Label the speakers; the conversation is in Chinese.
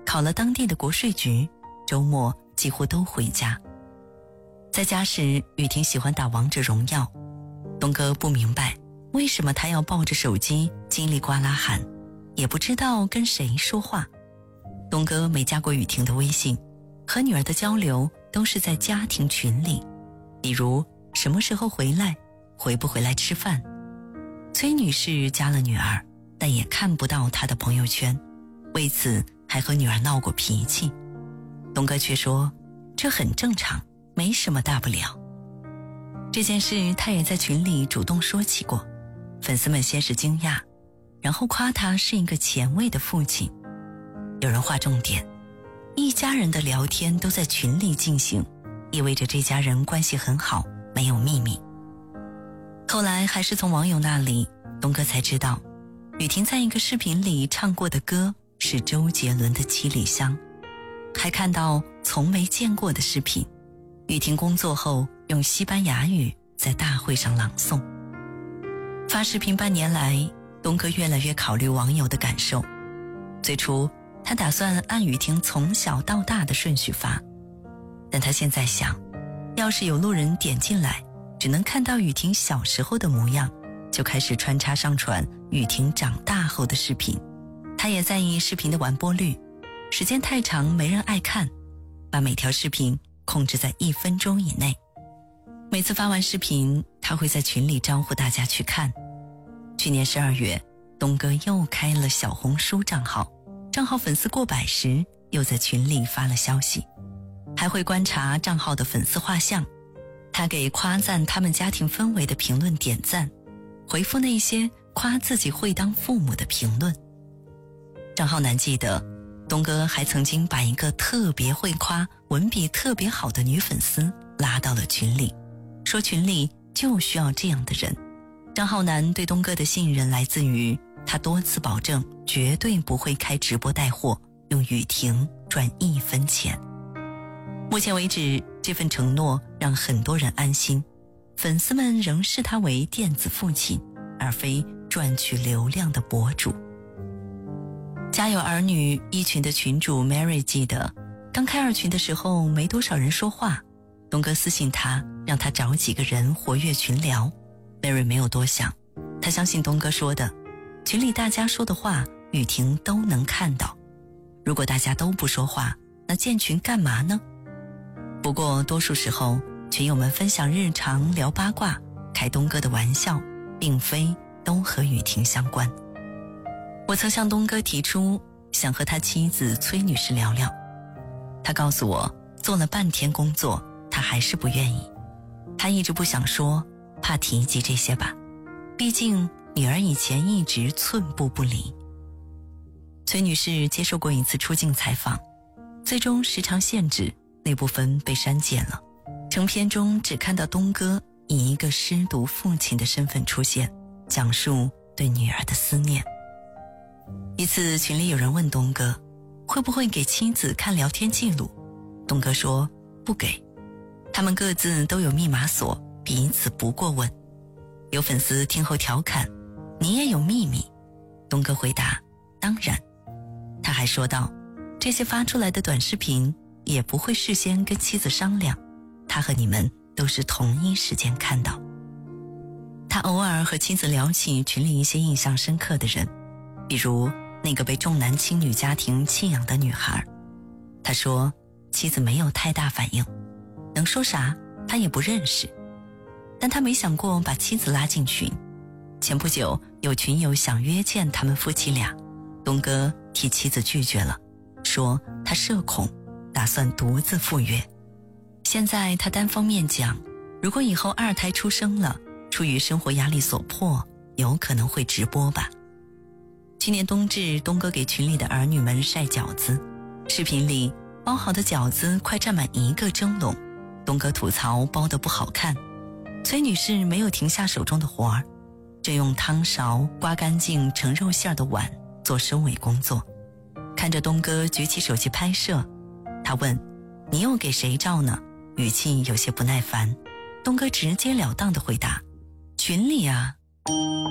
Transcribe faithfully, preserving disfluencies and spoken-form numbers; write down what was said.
Speaker 1: 考了当地的国税局，周末几乎都回家。在家时，雨婷喜欢打王者荣耀，东哥不明白为什么她要抱着手机叽里呱啦喊，也不知道跟谁说话。东哥没加过雨婷的微信，和女儿的交流都是在家庭群里，比如什么时候回来，回不回来吃饭。崔女士加了女儿，但也看不到她的朋友圈，为此还和女儿闹过脾气。东哥却说这很正常，没什么大不了。这件事他也在群里主动说起过，粉丝们先是惊讶，然后夸他是一个前卫的父亲。有人划重点，一家人的聊天都在群里进行，意味着这家人关系很好，没有秘密。后来还是从网友那里，东哥才知道雨婷在一个视频里唱过的歌是周杰伦的《七里香》，还看到从没见过的视频，雨婷工作后用西班牙语在大会上朗诵。发视频半年来，东哥越来越考虑网友的感受。最初他打算按雨婷从小到大的顺序发，但他现在想，要是有路人点进来只能看到雨婷小时候的模样，就开始穿插上传雨婷长大后的视频。他也在意视频的完播率，时间太长没人爱看，把每条视频控制在一分钟以内。每次发完视频，他会在群里招呼大家去看。去年十二月，东哥又开了小红书账号，账号粉丝过百时，又在群里发了消息，还会观察账号的粉丝画像。他给夸赞他们家庭氛围的评论点赞，回复那些夸自己会当父母的评论。账号男记得，东哥还曾经把一个特别会夸、文笔特别好的女粉丝拉到了群里，说群里就需要这样的人。账号男对东哥的信任来自于他多次保证绝对不会开直播带货，用雨婷赚一分钱。目前为止，这份承诺让很多人安心，粉丝们仍视他为电子父亲，而非赚取流量的博主。家有儿女一群的群主 Mary 记得，刚开二群的时候没多少人说话，东哥私信他，让他找几个人活跃群聊。 Mary 没有多想，他相信东哥说的，群里大家说的话雨婷都能看到，如果大家都不说话，那建群干嘛呢？不过多数时候，群友们分享日常聊八卦，开东哥的玩笑，并非都和雨婷相关。我曾向东哥提出想和他妻子崔女士聊聊，他告诉我做了半天工作，他还是不愿意。他一直不想说，怕提及这些吧，毕竟女儿以前一直寸步不离。崔女士接受过一次出镜采访，最终时长限制那部分被删减了，成片中只看到东哥以一个失独父亲的身份出现，讲述对女儿的思念。一次群里有人问东哥会不会给妻子看聊天记录，东哥说不给，他们各自都有密码锁，彼此不过问。有粉丝听后调侃，你也有秘密？东哥回答当然。他还说道，这些发出来的短视频也不会事先跟妻子商量，他和你们都是同一时间看到。他偶尔和妻子聊起群里一些印象深刻的人，比如那个被重男轻女家庭弃养的女孩。他说妻子没有太大反应，能说啥他也不认识，但他没想过把妻子拉进群。前不久有群友想约见他们夫妻俩，东哥替妻子拒绝了，说他社恐，打算独自赴约。现在他单方面讲，如果以后二胎出生了，出于生活压力所迫，有可能会直播吧。去年冬至，东哥给群里的儿女们晒饺子，视频里包好的饺子快占满一个蒸笼，东哥吐槽包得不好看。崔女士没有停下手中的活儿，正用汤勺刮干净盛肉馅的碗做收尾工作。看着东哥举起手机拍摄，他问你又给谁照呢？语气有些不耐烦。东哥直截了当地回答群里啊。